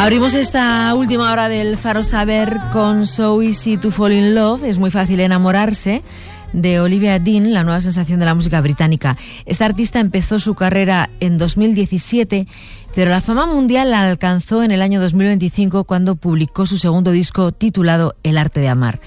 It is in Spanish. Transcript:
Abrimos esta última hora del Faro Saber con So Easy to Fall in Love. Es muy fácil enamorarse, de Olivia Dean, la nueva sensación de la música británica. Esta artista empezó su carrera en 2017, pero la fama mundial la alcanzó en el año 2025 cuando publicó su segundo disco titulado El arte de amar.